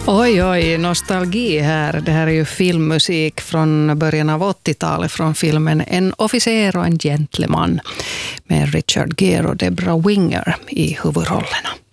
Oj, oj, nostalgi här. Det här är ju filmmusik från början av 80-talet från filmen En officer och en gentleman med Richard Gere och Debra Winger i huvudrollerna.